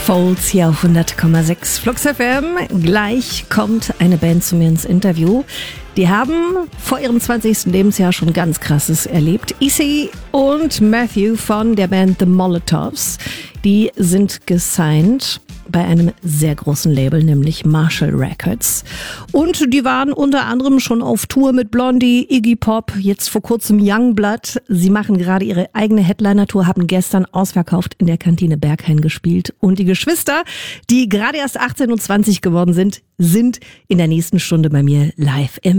Folds hier auf 100,6 Flux FM. Gleich kommt eine Band zu mir ins Interview. Die haben vor ihrem 20. Lebensjahr schon ganz Krasses erlebt. Issy und Matthew von der Band The Molotovs, die sind gesigned bei einem sehr großen Label, nämlich Marshall Records. Und die waren unter anderem schon auf Tour mit Blondie, Iggy Pop, jetzt vor kurzem Youngblood. Sie machen gerade ihre eigene Headliner-Tour, haben gestern ausverkauft in der Kantine Berghain gespielt. Und die Geschwister, die gerade erst 18 und 20 geworden sind, sind in der nächsten Stunde bei mir live im